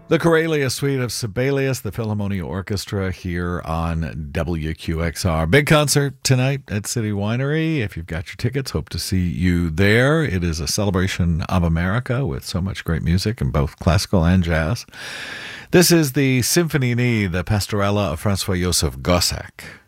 The Corelia Suite of Sibelius, the Philharmonia Orchestra here on WQXR. Big concert tonight at City Winery. If you've got your tickets, hope to see you there. It is a celebration of America with so much great music in both classical and jazz. This is the Symphonie, the Pastorella of Francois Joseph Gossec.